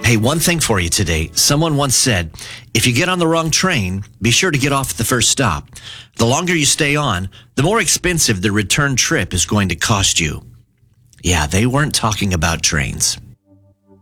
Hey, one thing for you today. Someone once said, if you get on the wrong train, be sure to get off at the first stop. The longer you stay on, the more expensive the return trip is going to cost you. Yeah, they weren't talking about trains.